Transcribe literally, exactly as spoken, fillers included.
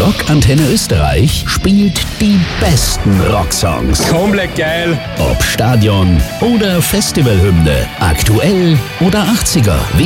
Rockantenne Österreich spielt die besten Rocksongs. Komplett geil. Ob Stadion oder Festivalhymne, aktuell oder achtziger.